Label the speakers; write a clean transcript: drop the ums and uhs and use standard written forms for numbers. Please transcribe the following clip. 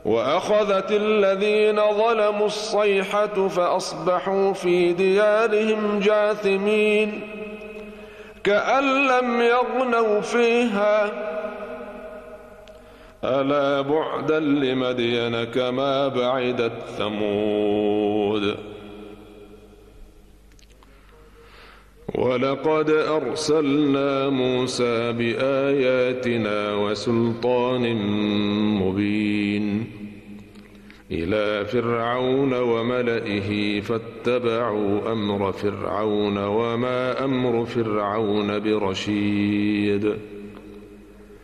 Speaker 1: وأخذت الذين ظلموا الصيحة فأصبحوا في ديارهم جاثمين كأن لم يغنوا فيها ألا بعدا لمدين كما بعدت ثمود ولقد أرسلنا موسى بآياتنا وسلطان مبين إلى فرعون وملئه فاتبعوا أمر فرعون وما أمر فرعون برشيد